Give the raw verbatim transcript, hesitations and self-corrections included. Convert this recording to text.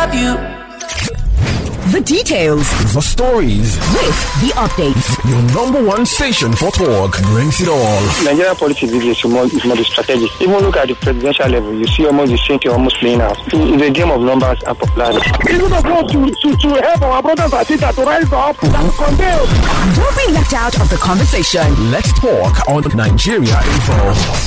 love you. The details. The stories. With the updates. Your number one station for talk brings it all. Nigerian politics is more, is more strategic. Even look at the presidential level, you see almost the same thing almost playing out. It's a game of numbers and popularity. Even of us to, to, to help our brothers and sisters to rise up and condemn. Don't be left out of the conversation. Let's talk on Nigeria Info.